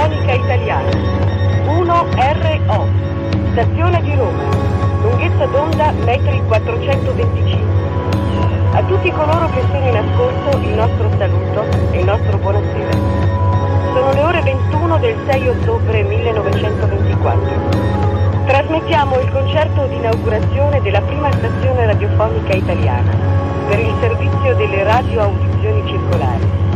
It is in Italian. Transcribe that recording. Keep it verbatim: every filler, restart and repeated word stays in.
radiofonica italiana. uno R O, stazione di Roma, lunghezza d'onda metri quattrocentoventicinque. A tutti coloro che sono in ascolto il nostro saluto e il nostro buonasera. Sono le ore ventuno del sei ottobre millenovecentoventiquattro. Trasmettiamo il concerto di inaugurazione della prima stazione radiofonica italiana per il servizio delle radioaudizioni circolari.